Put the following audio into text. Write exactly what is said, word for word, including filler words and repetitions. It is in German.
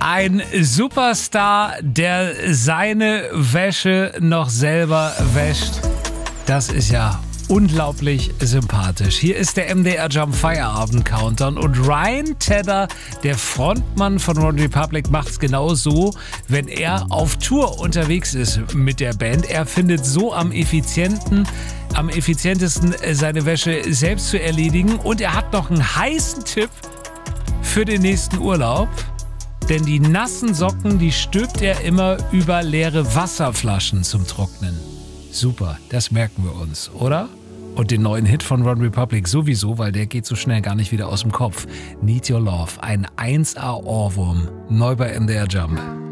Ein Superstar, der seine Wäsche noch selber wäscht. Das ist ja unglaublich sympathisch. Hier ist der M D R Jump Feierabend Countdown und Ryan Tedder, der Frontmann von OneRepublic, macht's genau so, wenn er auf Tour unterwegs ist mit der Band. Er findet so am effizienten, am effizientesten seine Wäsche selbst zu erledigen und er hat noch einen heißen Tipp für den nächsten Urlaub. Denn die nassen Socken, die stülpt er immer über leere Wasserflaschen zum Trocknen. Super, das merken wir uns, oder? Und den neuen Hit von OneRepublic sowieso, weil der geht so schnell gar nicht wieder aus dem Kopf. Need Your Love, ein eins A Ohrwurm, neu bei M D R Jump.